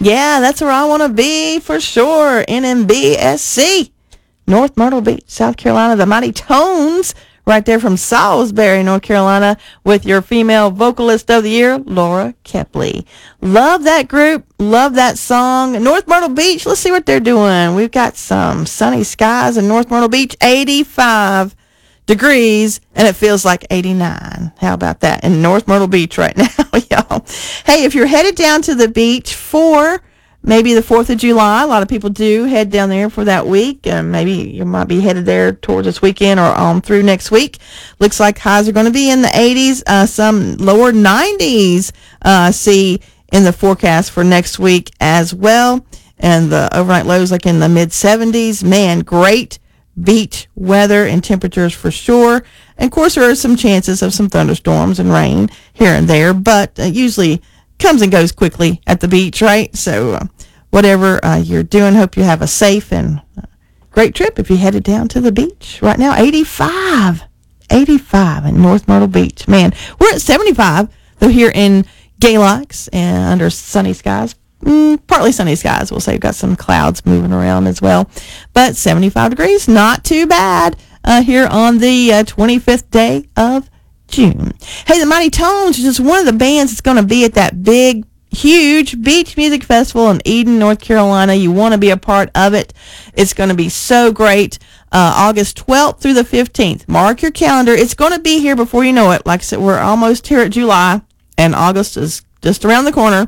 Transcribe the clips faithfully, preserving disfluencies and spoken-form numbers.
Yeah, that's where I want to be for sure. N M B S C, North Myrtle Beach, South Carolina. The Mighty Tones, right there from Salisbury, North Carolina, with your female vocalist of the year, Laura Kepley. Love that group. Love that song. North Myrtle Beach, let's see what they're doing. We've got some sunny skies in North Myrtle Beach, eighty-five degrees, and it feels like eighty-nine. How about that in North Myrtle Beach right now, y'all? Hey, if you're headed down to the beach for maybe the fourth of July, a lot of people do head down there for that week, and maybe you might be headed there towards this weekend or on through next week. Looks like highs are going to be in the eighties, uh, some lower nineties, uh, see in the forecast for next week as well, and the overnight lows like in the mid seventies. Man, great beach weather and temperatures for sure. And of course, there are some chances of some thunderstorms and rain here and there, but uh, usually comes and goes quickly at the beach, right? So uh, whatever uh, you're doing, hope you have a safe and uh, great trip if you headed down to the beach. Right now, eighty-five, eighty-five in North Myrtle Beach. Man, we're at seventy-five though here in Galax and under sunny skies. Mm, partly sunny skies, we'll say. We've got some clouds moving around as well, but seventy-five degrees, not too bad uh, here on the uh, twenty-fifth day of June. Hey, the Mighty Tones is just one of the bands that's going to be at that big, huge beach music festival in Eden, North Carolina. You want to be a part of it. It's going to be so great. Uh, August twelfth through the fifteenth. Mark your calendar. It's going to be here before you know it. Like I said, we're almost here at July, and August is just around the corner.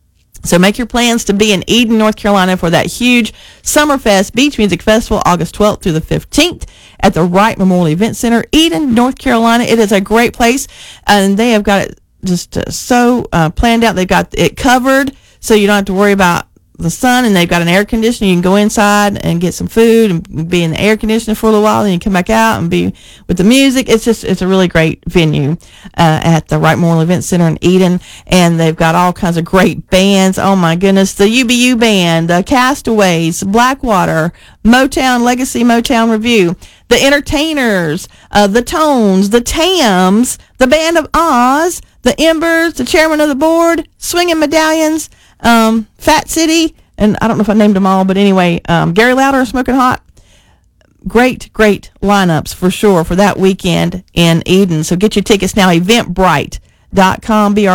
So make your plans to be in Eden, North Carolina for that huge Summerfest Beach Music Festival, August twelfth through the fifteenth at the Wright Memorial Event Center, Eden, North Carolina. It is a great place, and they have got it just uh, so uh, planned out. They've got it covered, so you don't have to worry about the sun, and they've got an air conditioner. You can go inside and get some food and be in the air conditioner for a little while, and you come back out and be with the music. It's just, it's a really great venue uh, at the Wright Memorial Event Center in Eden, and they've got all kinds of great bands. Oh my goodness, the U B U Band, the Castaways, Blackwater, Motown Legacy Motown Review, the Entertainers, uh, the Tones, the Tams, the Band of Oz, the Embers, the Chairman of the Board, Swinging Medallions, um, Fat City, and I don't know if I named them all, but anyway, um, Gary Louder, Smoking Hot. Great, great lineups for sure for that weekend in Eden. So get your tickets now, eventbrite dot com, B R